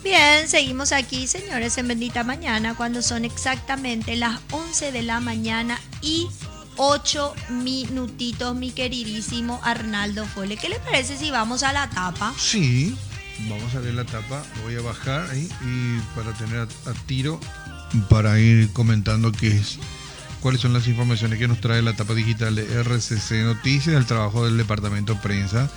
Bien, seguimos aquí, señores, en Bendita Mañana, cuando son exactamente las 11 de la mañana y 8 minutitos, mi queridísimo Arnaldo Fole. ¿Qué le parece si vamos a la tapa? Sí, vamos a ver la tapa. Voy a bajar ahí y para tener a tiro, para ir comentando cuáles son las informaciones que nos trae la tapa digital de RCC Noticias, el trabajo del departamento de prensa.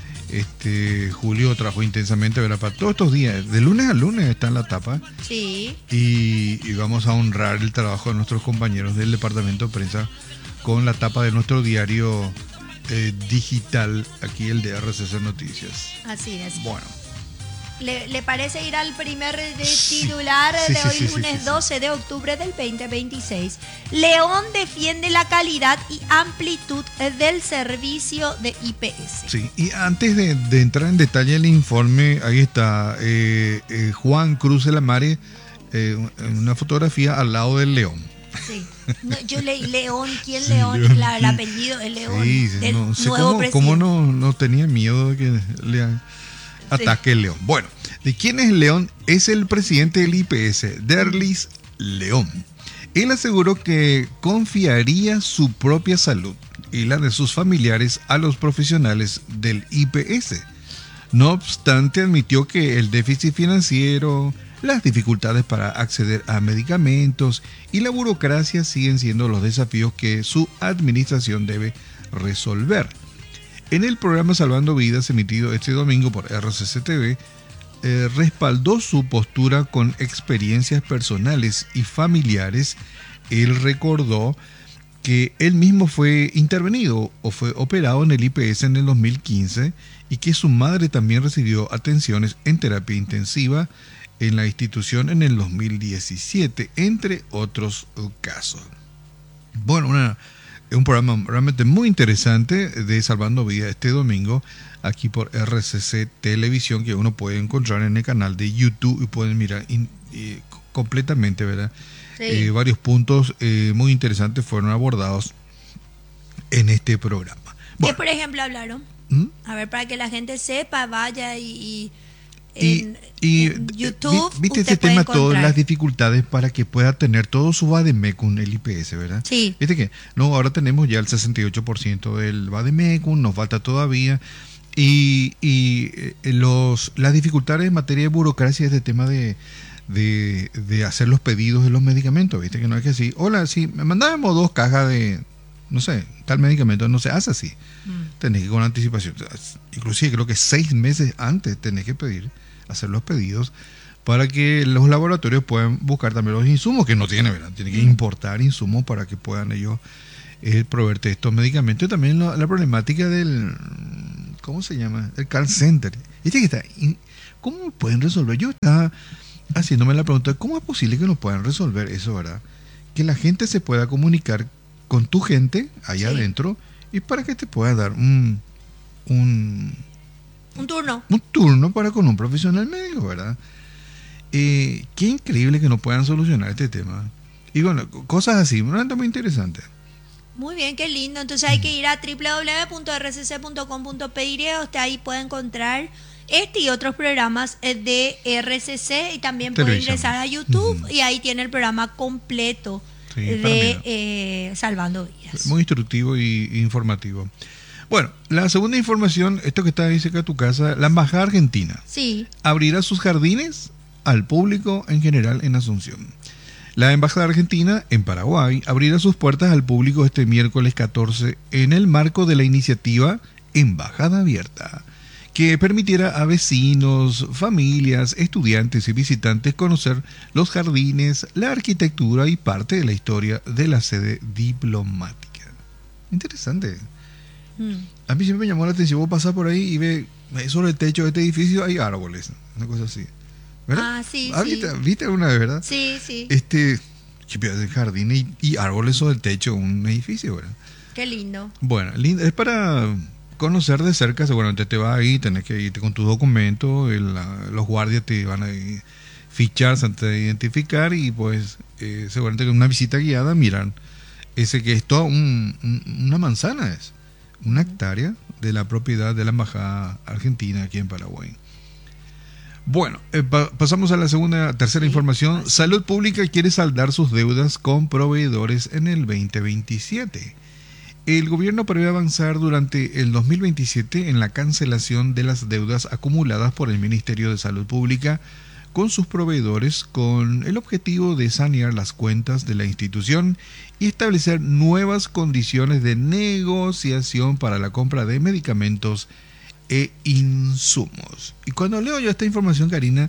Julio trabajó intensamente, ¿verdad? Para todos estos días, de lunes a lunes está en la tapa. Sí. Y vamos a honrar el trabajo de nuestros compañeros del departamento de prensa con la tapa de nuestro diario digital, aquí el de RCC Noticias. Así es. Bueno. ¿Le parece ir al primer titular de hoy, lunes 12 de octubre del 2026? León defiende la calidad y amplitud del servicio de IPS. Sí, y antes de entrar en detalle el informe, ahí está Juan Cruz de la Mare, una fotografía al lado del león. Sí. No, yo leí León, ¿quién Sí, León? León. El apellido es León. Sí, del no sé nuevo cómo presidente. no tenía miedo de que le ataque el león. Bueno, ¿de quién es León? Es el presidente del IPS, Derlis León. Él aseguró que confiaría su propia salud y la de sus familiares a los profesionales del IPS. No obstante, admitió que el déficit financiero, las dificultades para acceder a medicamentos y la burocracia siguen siendo los desafíos que su administración debe resolver. En el programa Salvando Vidas, emitido este domingo por RCC TV, respaldó su postura con experiencias personales y familiares. Él recordó que él mismo fue intervenido o fue operado en el IPS en el 2015 y que su madre también recibió atenciones en terapia intensiva en la institución en el 2017, entre otros casos. Bueno, un programa realmente muy interesante de Salvando Vidas este domingo aquí por RCC Televisión, que uno puede encontrar en el canal de YouTube y pueden mirar completamente, ¿verdad? Sí. Varios puntos muy interesantes fueron abordados en este programa. ¿Qué, Bueno, por ejemplo, hablaron? ¿Mm? A ver, para que la gente sepa, vaya y en YouTube. viste usted ese puede tema, todas encontrar. las dificultades para que pueda tener todo su Vademecum el IPS, ¿verdad? Sí. Viste que no, ahora tenemos ya el 68% del Vademecum, nos falta todavía. Y las dificultades en materia de burocracia es el tema de hacer los pedidos de los medicamentos, ¿viste? Que no es que así, hola, sí, me mandábamos 2 cajas de, no sé, tal medicamento, no se hace así. Tenés que ir con anticipación. Inclusive creo que 6 meses antes tenés que hacer los pedidos para que los laboratorios puedan buscar también los insumos que no tienen, ¿verdad? Tienen que importar insumos para que puedan ellos proveerte estos medicamentos. Y también la problemática del, ¿cómo se llama? El call center. ¿Cómo pueden resolver? Yo estaba haciéndome la pregunta, ¿cómo es posible que no puedan resolver eso, verdad? Que la gente se pueda comunicar con tu gente allá Sí. adentro y para que te pueda dar un turno. para con un profesional médico, ¿verdad? Qué increíble que no puedan solucionar este tema. Y bueno, cosas así, realmente muy interesante. Muy bien, qué lindo. Entonces hay que ir a www.rcc.com.py. Usted ahí puede encontrar este y otros programas de RCC y también puede Televisión. ingresar a YouTube y ahí tiene el programa completo Sí, de Salvando Vidas. Muy instructivo y informativo. Bueno, la segunda información, esto que está ahí cerca de tu casa, la Embajada Argentina Sí. abrirá sus jardines al público en general en Asunción. La Embajada Argentina en Paraguay abrirá sus puertas al público este miércoles 14 en el marco de la iniciativa Embajada Abierta, que permitirá a vecinos, familias, estudiantes y visitantes conocer los jardines, la arquitectura y parte de la historia de la sede diplomática. Interesante. A mí siempre me llamó la atención, vos pasás por ahí y ves sobre el techo de este edificio hay árboles, una cosa así. ¿Verdad? Ah, sí, sí. ¿Viste alguna vez, verdad? Sí, sí. Que pedazo de jardín y árboles sobre el techo de un edificio, ¿verdad? Qué lindo. Bueno, es para conocer de cerca. Seguramente te vas ahí, tenés que irte con tus documentos, los guardias te van a fichar antes de identificar y pues seguramente con una visita guiada miran ese que es toda una manzana, es una hectárea de la propiedad de la Embajada Argentina aquí en Paraguay. Bueno, pasamos a la tercera información. Salud Pública quiere saldar sus deudas con proveedores en el 2027. El gobierno prevé avanzar durante el 2027 en la cancelación de las deudas acumuladas por el Ministerio de Salud Pública con sus proveedores, con el objetivo de sanear las cuentas de la institución y establecer nuevas condiciones de negociación para la compra de medicamentos e insumos. Y cuando leo yo esta información, Karina,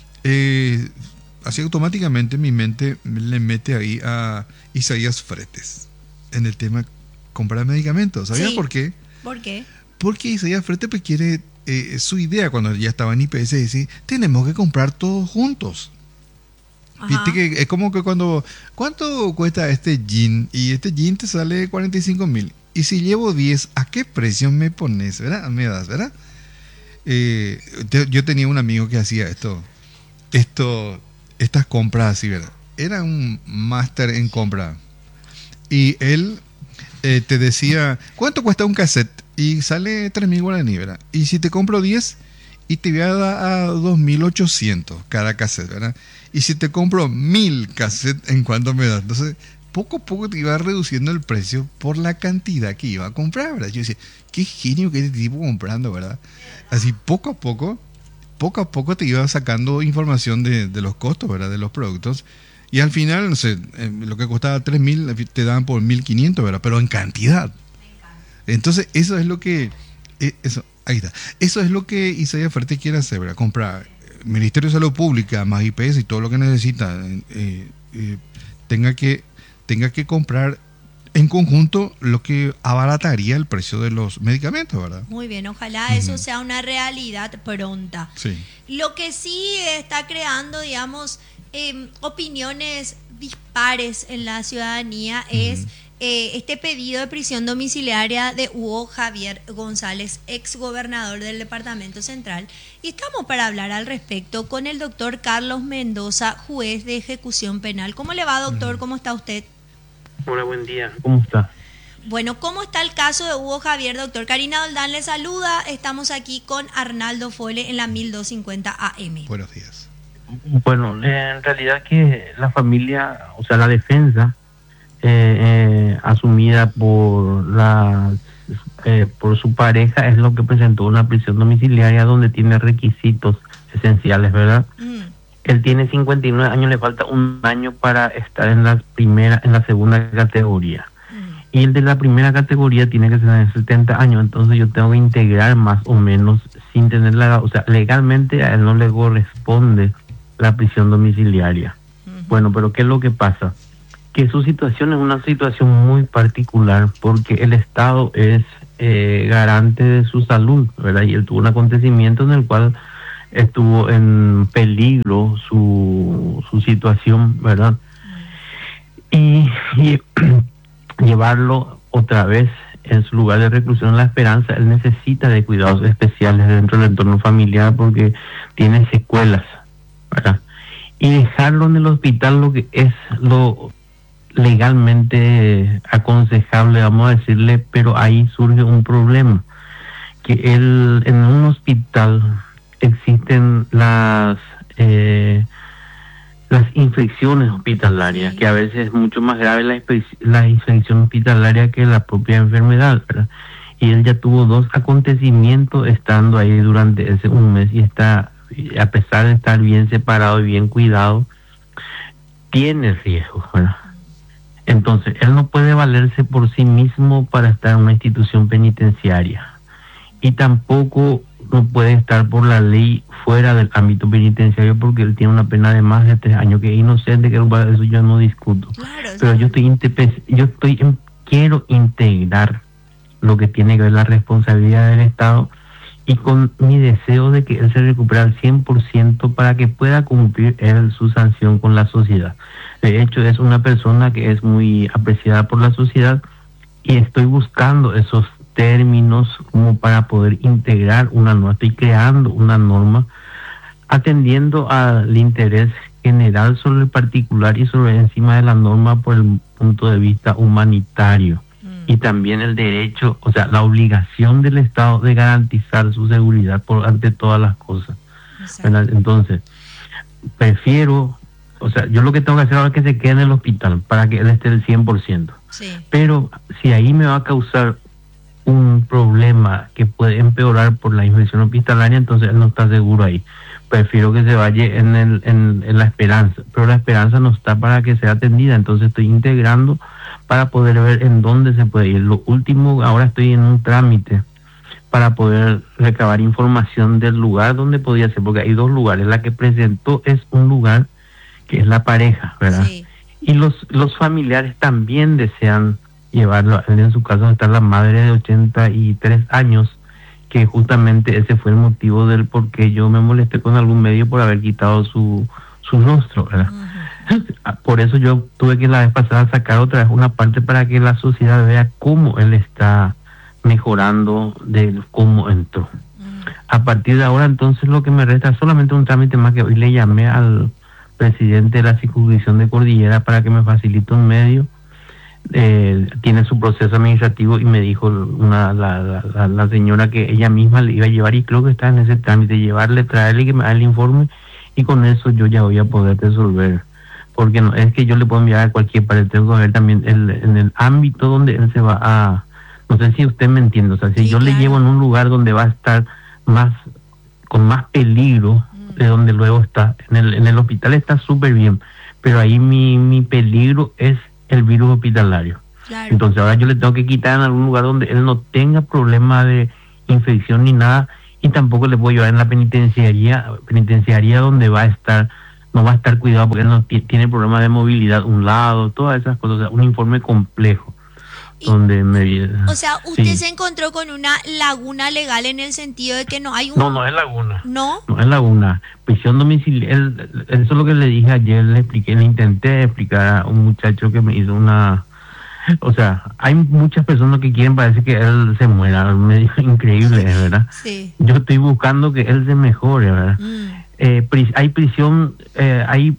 así automáticamente mi mente le mete ahí a Isaías Fretes en el tema comprar medicamentos. ¿Sabías por qué? ¿Por qué? Porque Isaías Fretes pues quiere, su idea cuando ya estaba en IPS, es decir, tenemos que comprar todos juntos. Viste que es como que ¿cuánto cuesta este jean? Y este jean te sale 45,000. Y si llevo 10, ¿a qué precio me pones? ¿Verdad? Me das, ¿verdad? Yo tenía un amigo que hacía estas compras así, ¿verdad? Era un máster en compra. Y él te decía, ¿cuánto cuesta un cassette? Y sale 3,000 guaraní, ¿verdad? Y si te compro 10, y te voy a dar a 2,800 cada cassette, ¿verdad? Y si te compro 1,000 cassettes, ¿en cuánto me das? Entonces, poco a poco te iba reduciendo el precio por la cantidad que iba a comprar, ¿verdad? Yo decía, qué genio que este tipo comprando, ¿verdad? Así poco a poco te iba sacando información de los costos, ¿verdad? De los productos. Y al final, no sé, lo que costaba 3,000 te daban por 1,500, ¿verdad? Pero en cantidad. Entonces, eso es lo que... ahí está. Eso es lo que Isaías Fretes quiere hacer, ¿verdad? Comprar Ministerio de Salud Pública, más IPS y todo lo que necesita, tenga que comprar en conjunto lo que abarataría el precio de los medicamentos, ¿verdad? Muy bien, ojalá eso sea una realidad pronta. Sí. Lo que sí está creando, digamos, opiniones dispares en la ciudadanía es este pedido de prisión domiciliaria de Hugo Javier González, ex gobernador del Departamento Central. Y estamos para hablar al respecto con el doctor Carlos Mendoza, juez de ejecución penal. ¿Cómo le va, doctor? ¿Cómo está usted? Hola, buen día. ¿Cómo está? Bueno, ¿cómo está el caso de Hugo Javier, doctor? Karina Doldán le saluda. Estamos aquí con Arnaldo Fole en la 1250 AM. Buenos días. Bueno, en realidad que la familia, o sea, la defensa asumida por su pareja es lo que presentó una prisión domiciliaria donde tiene requisitos esenciales, ¿verdad? Él tiene 59 años, le falta un año para estar en la segunda categoría. Y el de la primera categoría tiene que tener 70 años, entonces yo tengo que integrar más o menos sin tener o sea, legalmente a él no le corresponde la prisión domiciliaria. Bueno, pero ¿qué es lo que pasa? Que su situación es una situación muy particular porque el Estado es garante de su salud, ¿verdad? Y él tuvo un acontecimiento en el cual estuvo en peligro su situación, ¿verdad? Y llevarlo otra vez en su lugar de reclusión en La Esperanza, él necesita de cuidados especiales dentro del entorno familiar porque tiene secuelas, ¿verdad? Y dejarlo en el hospital lo que es lo legalmente aconsejable, vamos a decirle, pero ahí surge un problema, que en un hospital existen las infecciones hospitalarias, que a veces es mucho más grave la infección hospitalaria que la propia enfermedad, ¿verdad? Y él ya tuvo 2 acontecimientos estando ahí durante ese un mes y está, a pesar de estar bien separado y bien cuidado, tiene riesgo, ¿verdad? Entonces, él no puede valerse por sí mismo para estar en una institución penitenciaria y tampoco no puede estar por la ley fuera del ámbito penitenciario porque él tiene una pena de más de 3 años, que es inocente, que eso yo no discuto. Claro, pero quiero integrar lo que tiene que ver la responsabilidad del Estado y con mi deseo de que él se recupere al 100% para que pueda cumplir él su sanción con la sociedad. De hecho, es una persona que es muy apreciada por la sociedad y estoy buscando esos términos como para poder integrar una norma. Estoy creando una norma atendiendo al interés general sobre el particular y sobre encima de la norma por el punto de vista humanitario. Y también el derecho, o sea, la obligación del Estado de garantizar su seguridad por ante todas las cosas. ¿verdad? Entonces, prefiero, o sea, yo lo que tengo que hacer ahora es que se quede en el hospital para que él esté el 100%. Sí. Pero si ahí me va a causar un problema que puede empeorar por la infección hospitalaria, entonces él no está seguro ahí. Prefiero que se vaya en la esperanza, pero la esperanza no está para que sea atendida, entonces estoy integrando para poder ver en dónde se puede ir. Lo último, ahora estoy en un trámite para poder recabar información del lugar donde podía ser, porque hay 2 lugares. La que presentó es un lugar que es la pareja, ¿verdad? Sí. Y los familiares también desean llevarlo. En su caso está la madre de 83 años, que justamente ese fue el motivo del por qué yo me molesté con algún medio por haber quitado su rostro, ¿verdad? Por eso yo tuve que la vez pasada sacar otra vez una parte para que la sociedad vea cómo él está mejorando de cómo entró. A partir de ahora, entonces, lo que me resta es solamente un trámite más, que hoy le llamé al presidente de la circunscripción de Cordillera para que me facilite un medio. Tiene su proceso administrativo y me dijo la señora que ella misma le iba a llevar, y creo que está en ese trámite, llevarle, traerle, que me haga el informe, y con eso yo ya voy a poder resolver, porque no es que yo le puedo enviar a cualquier parte, tengo que ver también en el ámbito donde él se va a, no sé si usted me entiende, o sea, si sí, yo claro, le llevo en un lugar donde va a estar más con más peligro de donde luego está, en el hospital está súper bien, pero ahí mi peligro es el virus hospitalario. claro. Entonces ahora yo le tengo que quitar en algún lugar donde él no tenga problema de infección ni nada, y tampoco le puedo llevar en la penitenciaría donde va a estar, no va a estar cuidado porque él no tiene problema de movilidad, un lado, todas esas cosas, o sea, un informe complejo. Donde O sea, usted sí. se encontró con una laguna legal en el sentido de que no hay un... No es laguna. ¿No? No es laguna. Prisión domiciliaria. Eso es lo que le dije ayer, le intenté explicar a un muchacho que me hizo una... O sea, hay muchas personas que quieren, parece que él se muera, medio increíble, ¿verdad? Sí. Yo estoy buscando que él se mejore, ¿verdad? Hay prisión, hay...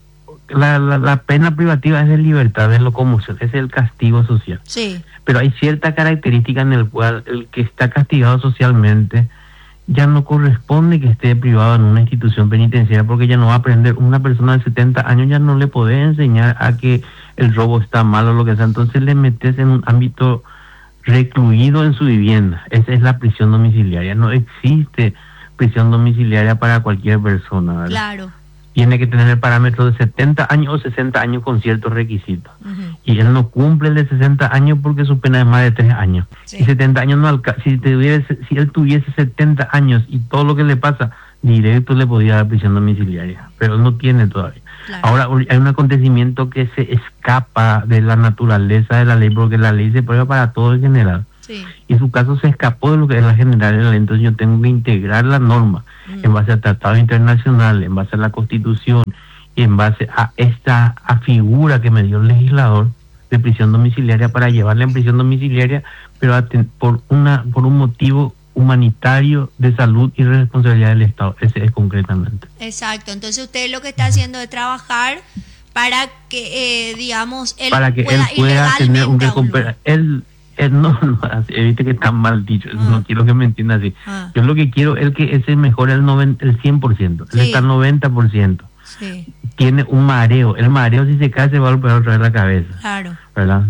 La pena privativa es de libertad de locomoción, es el castigo social. Sí. Pero hay cierta característica en el cual el que está castigado socialmente ya no corresponde que esté privado en una institución penitenciaria, porque ya no va a aprender. Una persona de 70 años ya no le puede enseñar a que el robo está mal o lo que sea, entonces le metes en un ámbito recluido en su vivienda. Esa es la prisión domiciliaria. No existe prisión domiciliaria para cualquier persona, ¿verdad? Claro. Tiene que tener el parámetro de 70 años o 60 años con ciertos requisitos. Y él no cumple el de 60 años porque su pena es más de 3 años. Sí. Y 70 años no alcanza. Si él tuviese 70 años y todo lo que le pasa, directo le podía dar prisión domiciliaria. Pero él no tiene todavía. Claro. Ahora hay un acontecimiento que se escapa de la naturaleza de la ley, porque la ley se prueba para todo en general. Sí. Y su caso se escapó de lo que es la general de la ley, entonces yo tengo que integrar la norma en base al tratado internacional, en base a la Constitución y en base a esta figura que me dio el legislador de prisión domiciliaria, para llevarle en prisión domiciliaria, pero por un motivo humanitario de salud y responsabilidad del Estado. Ese es concretamente. Exacto. Entonces usted lo que está haciendo es trabajar para que, digamos, él para que pueda él pueda tener un recuperación. no, viste que está mal dicho, no quiero que me entienda así. Yo lo que quiero es que ese mejore el 100%, él está al 90%. Sí. Tiene un mareo, el mareo si se cae se va a golpear otra vez la cabeza. Claro. ¿Verdad?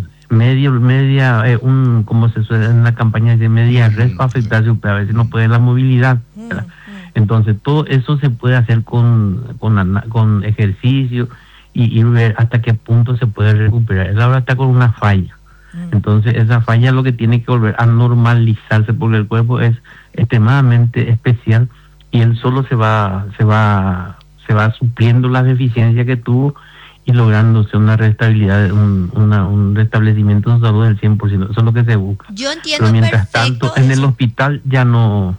Como se suele en la campaña de media red para afectarse, a veces no puede la movilidad. ¿Verdad? Entonces todo eso se puede hacer con ejercicio y ver hasta qué punto se puede recuperar. Él ahora está con una falla. Entonces esa falla lo que tiene que volver a normalizarse, porque el cuerpo es extremadamente especial y él solo se va supliendo las deficiencias que tuvo y lográndose una restabilidad, un restablecimiento de salud del 100%. Eso es lo que se busca. Yo entiendo. Pero mientras perfecto tanto en el hospital ya no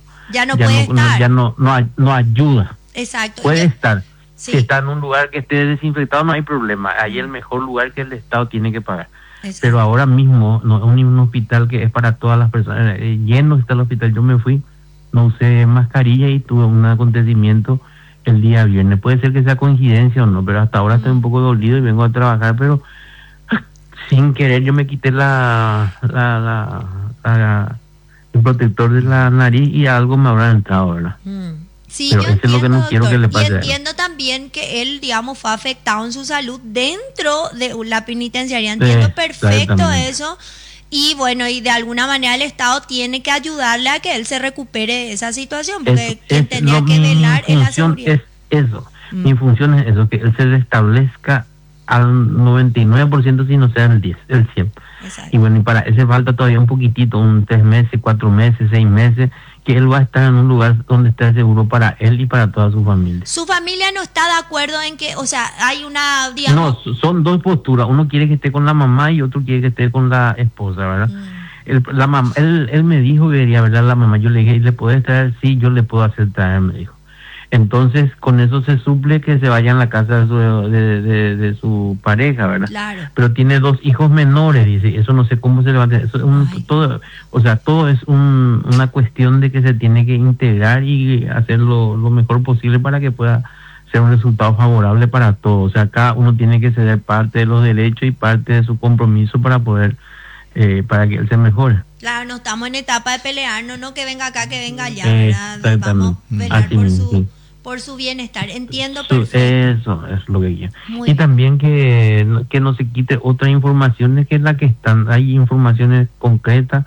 ayuda. Exacto. Puede estar. Sí. Si está en un lugar que esté desinfectado no hay problema. Ahí el mejor lugar que el Estado tiene que pagar. Exacto. Pero ahora mismo no es un hospital que es para todas las personas. Lleno está el hospital. Yo me fui, no usé mascarilla y tuve un acontecimiento el día viernes. Puede ser que sea coincidencia o no, pero hasta ahora estoy un poco dolido y vengo a trabajar, pero sin querer yo me quité el protector de la nariz y algo me habrá entrado, ¿verdad? Sí, pero yo eso es lo que no entiendo, quiero que doctor. le Y pase a él. entiendo también que él, digamos, fue afectado en su salud dentro de la penitenciaría. Entiendo perfecto Exactamente. eso. Y bueno, y de alguna manera el Estado tiene que ayudarle a que él se recupere de esa situación, porque quien tenía que velar es Mi la función seguridad. es eso. Mm. Mi función es eso, que él se restablezca al 99%, si no sea el 10, el 100. Exacto. Y bueno, y para ese falta todavía un poquitito, un 3 meses, 4 meses, 6 meses, que él va a estar en un lugar donde esté seguro para él y para toda su familia. Su familia no está de acuerdo en que, o sea, hay una, No, digamos... son dos posturas. Uno quiere que esté con la mamá y otro quiere que esté con la esposa, ¿verdad? Él me dijo que quería ver a la mamá. Yo le dije, ¿le puedes traer? Sí, yo le puedo hacer traer, me dijo. Entonces, con eso se suple que se vaya a la casa de su pareja, ¿verdad? Claro. Pero tiene 2 hijos menores, dice. Eso no sé cómo se le va a hacer. Eso es todo, o sea, todo es una cuestión de que se tiene que integrar y hacer lo mejor posible para que pueda ser un resultado favorable para todos. O sea, cada uno tiene que ceder parte de los derechos y parte de su compromiso para poder, para que él se mejore. Claro, no estamos en etapa de pelearnos, no que venga acá, que venga allá, ¿verdad? Exactamente. Vamos a velar Así mismo, sí. por su bienestar. Entiendo perfecto. Eso es lo que quiero. Muy Y bien. también que no se quite otras informaciones que es la que están. Hay informaciones concretas,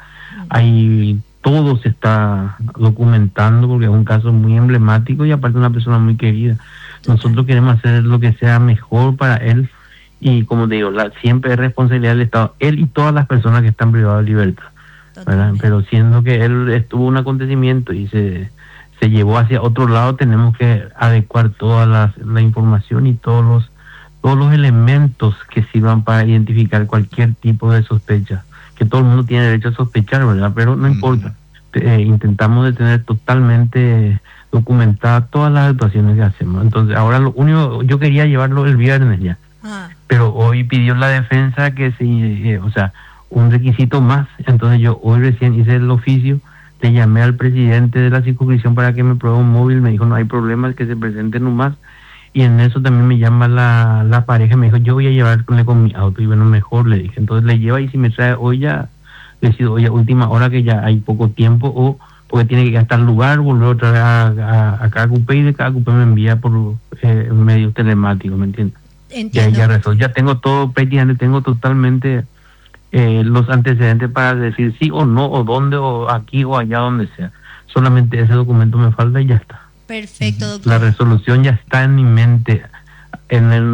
todo se está documentando porque es un caso muy emblemático y aparte una persona muy querida. Nosotros queremos hacer lo que sea mejor para él y como te digo, siempre es responsabilidad del Estado, él y todas las personas que están privadas de libertad, ¿verdad? Totalmente. Pero siendo que él estuvo un acontecimiento y se llevó hacia otro lado, tenemos que adecuar toda la información y todos los elementos que sirvan para identificar cualquier tipo de sospecha, que todo el mundo tiene derecho a sospechar, ¿verdad? Pero no importa, intentamos de tener totalmente documentadas todas las actuaciones que hacemos. Entonces ahora lo único, yo quería llevarlo el viernes ya, pero hoy pidió la defensa que o sea, un requisito más. Entonces yo hoy recién hice el oficio, le llamé al presidente de la circunscripción para que me pruebe un móvil, me dijo no hay problema, es que se presente nomás. Y en eso también me llama la pareja, me dijo yo voy a llevarle con mi auto, y bueno, mejor le dije. Entonces le lleva y si me trae hoy ya, decido hoy a última hora que ya hay poco tiempo, o porque tiene que ir hasta el lugar, volver otra vez a cada cupé, y de cada cupé me envía por medio telemático, ¿me entiendes? Entiendo. Ya tengo todo, prácticamente tengo totalmente los antecedentes para decir sí o no, o dónde, o aquí o allá, donde sea. Solamente ese documento me falta y ya está. Perfecto, doctor. La resolución ya está en mi mente en el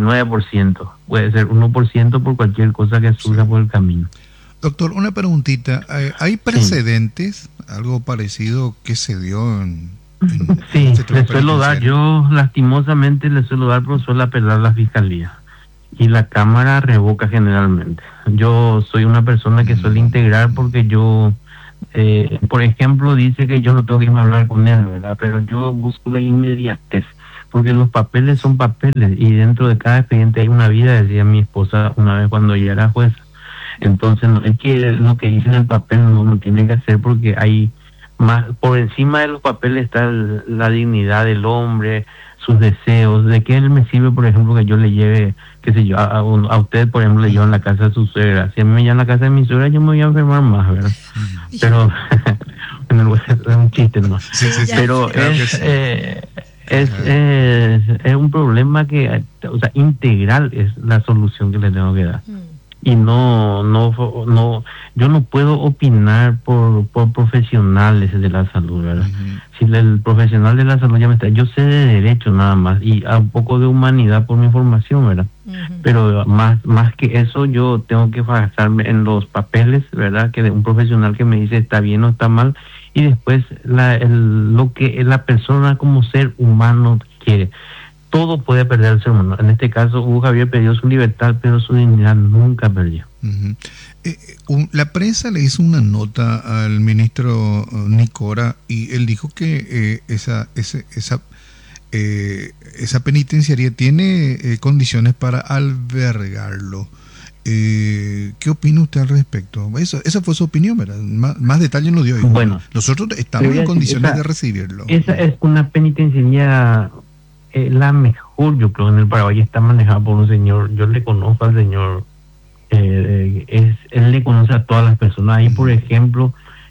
99%. Puede ser 1% por cualquier cosa que surja por el camino. Doctor, una preguntita. ¿Hay precedentes, algo parecido que se dio en sí, este tema le suelo dar, penitenciario? yo lastimosamente le suelo dar, pero suelo apelar a la fiscalía. Y la Cámara revoca generalmente. Yo soy una persona que suele integrar porque yo, por ejemplo, dice que yo no tengo que irme a hablar con él, ¿verdad? Pero yo busco la inmediatez, porque los papeles son papeles y dentro de cada expediente hay una vida, decía mi esposa una vez cuando ella era jueza. Entonces, no, es que lo que dice en el papel no tiene que hacer porque hay más, por encima de los papeles está la dignidad del hombre, sus deseos. ¿De qué él me sirve, por ejemplo, que yo le lleve, qué sé yo, a usted, por ejemplo, le llevo en la casa de su suegra? Si a mí me llevan a la casa de mi suegra, yo me voy a enfermar más, ¿verdad? Pero, es un chiste nomás. Sí. Pero Claro que sí. es un problema que, o sea, integral es la solución que le tengo que dar. Y no, yo no puedo opinar por profesionales de la salud, ¿verdad? Si el profesional de la salud ya me está, yo sé de derecho nada más y a un poco de humanidad por mi formación, ¿verdad? Pero más que eso, yo tengo que basarme en los papeles, ¿verdad? Que de un profesional que me dice está bien o está mal, y después lo que la persona como ser humano quiere. Todo puede perder el ser humano. En este caso, Hugo Javier perdió su libertad, pero su dignidad nunca perdió. La prensa le hizo una nota al ministro Nicora y él dijo que esa penitenciaría tiene condiciones para albergarlo. ¿Qué opina usted al respecto? Esa fue su opinión, ¿verdad? Más detalle nos dio hoy. Bueno, nosotros estamos en condiciones de recibirlo. Esa es una penitenciaría la mejor, yo creo, en el Paraguay. Está manejada por un señor, yo le conozco al señor, él le conoce a todas las personas. Ahí, por ejemplo,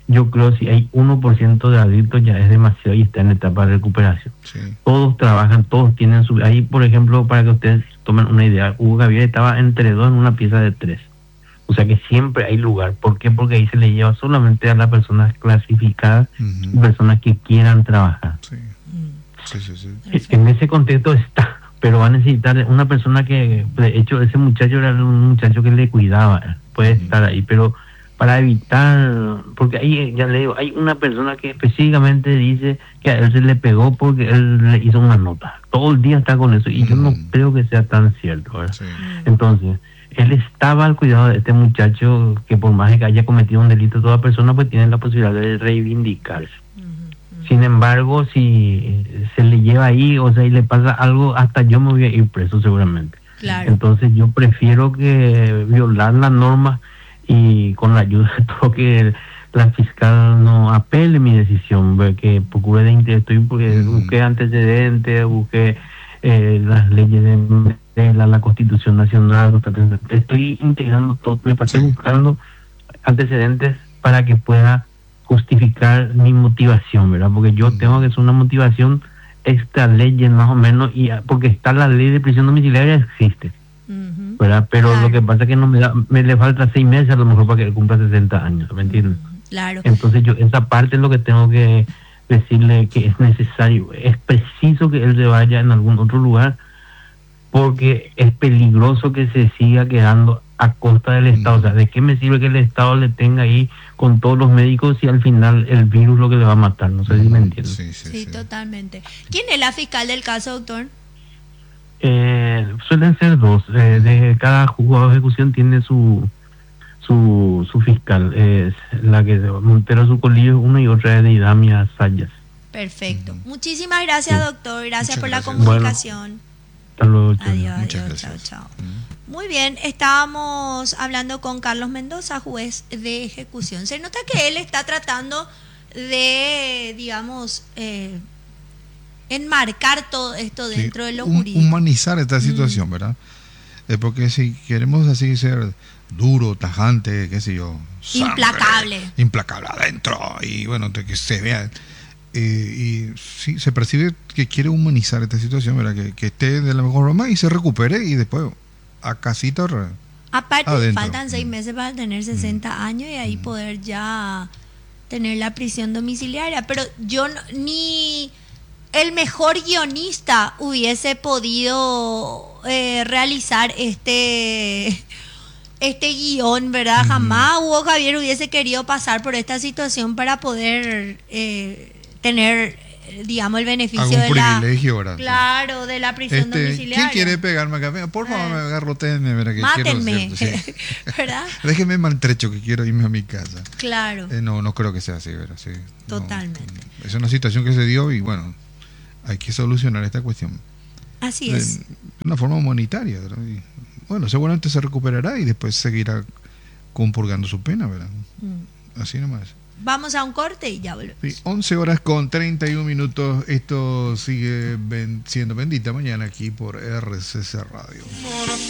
yo creo que si hay 1% de adictos ya es demasiado y está en etapa de recuperación. Sí. Todos trabajan, todos tienen su... Ahí, por ejemplo, para que ustedes tomen una idea, Hugo Javier estaba entre 2 en una pieza de 3. O sea que siempre hay lugar. ¿Por qué? Porque ahí se le lleva solamente a las personas clasificadas y personas que quieran trabajar. Sí. Sí, sí, sí. En ese contexto está, pero va a necesitar una persona que, de hecho, ese muchacho era un muchacho que le cuidaba, puede estar ahí, pero para evitar, porque ahí, ya le digo, hay una persona que específicamente dice que a él se le pegó porque él le hizo una nota. Todo el día está con eso y yo no creo que sea tan cierto, ¿verdad? Sí. Entonces, él estaba al cuidado de este muchacho que por más que haya cometido un delito, toda persona pues tiene la posibilidad de reivindicarse. Sin embargo, si se le lleva ahí, o sea, y le pasa algo, hasta yo me voy a ir preso seguramente. Claro. Entonces yo prefiero que violar la norma y con la ayuda de todo que la fiscal no apele mi decisión, que procure de interés, porque busqué antecedentes, busqué las leyes de la Constitución Nacional, estoy integrando todo, me parece buscando antecedentes para que pueda justificar mi motivación, ¿verdad? Porque yo tengo que hacer una motivación extra leyes más o menos, y porque está la ley de prisión domiciliaria, existe, ¿verdad? Pero claro, lo que pasa es que no me le falta 6 meses a lo mejor para que cumpla 60 años, ¿me entiendes? Claro. Entonces yo esa parte es lo que tengo que decirle que es necesario, es preciso que él se vaya en algún otro lugar, porque es peligroso que se siga quedando a costa del Estado. O sea, ¿de qué me sirve que el Estado le tenga ahí con todos los médicos si al final el virus lo que le va a matar? No sé si me entienden. Sí, totalmente. ¿Quién es la fiscal del caso, doctor? Suelen ser 2. De cada juzgado de ejecución tiene su fiscal. Es la que de Montero Sucolillo, uno, y otra es de Idamia Sayas. Perfecto. Muchísimas gracias, doctor. Gracias por la gracias. comunicación. Hasta luego. Adiós, Muchas adiós, chao, gracias. chao. Muy bien, estábamos hablando con Carlos Mendoza, juez de ejecución. Se nota que él está tratando de, digamos, enmarcar todo esto dentro de lo jurídico. Humanizar esta situación, ¿verdad? Porque si queremos así ser duro, tajante, qué sé yo, sangre, implacable adentro, y bueno, que se vea, y sí, se percibe que quiere humanizar esta situación, ¿verdad? Que esté de la mejor forma y se recupere, y después a casita aparte adentro. faltan 6 meses para tener 60 años y ahí poder ya tener la prisión domiciliaria, pero yo ni el mejor guionista hubiese podido realizar este guión, ¿verdad? Jamás Hugo Javier hubiese querido pasar por esta situación para poder tener, digamos, el beneficio algún de privilegio, ¿verdad? Claro, de la prisión domiciliaria. ¿Quién quiere pegarme acá? Venga, por favor, agarrotenme, ¿verdad? Que mátenme, quiero, sí. ¿verdad? Déjeme maltrecho, que quiero irme a mi casa. Claro. No creo que sea así, ¿verdad? Sí, totalmente. Es una situación que se dio y bueno, hay que solucionar esta cuestión. Así es. De una forma humanitaria, ¿verdad? Y, bueno, seguramente se recuperará y después seguirá compurgando su pena, ¿verdad? Así nomás. Vamos a un corte y ya volvemos. Sí, 11:31. Esto sigue siendo Bendita Mañana aquí por RCC Radio.